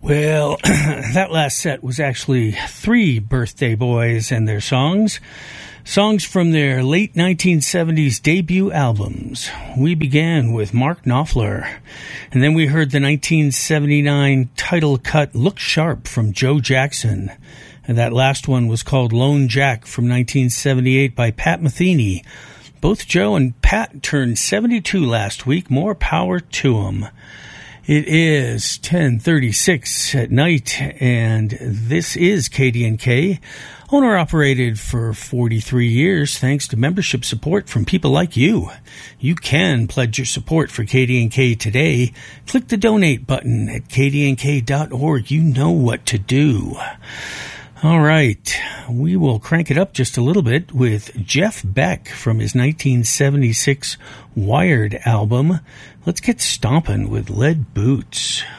Well, that last set was actually 3 birthday boys and their songs. Songs from their late 1970s debut albums. We began with Mark Knopfler, and then we heard the 1979 title cut Look Sharp from Joe Jackson. And that last one was called Lone Jack from 1978 by Pat Metheny. Both Joe and Pat turned 72 last week. More power to them. It is 10:36 at night, and this is KDNK, owner-operated for 43 years thanks to membership support from people like you. You can pledge your support for KDNK today. Click the donate button at kdnk.org. You know what to do. All right, we will crank it up just a little bit with Jeff Beck from his 1976 Wired album. Let's get stomping with Lead Boots.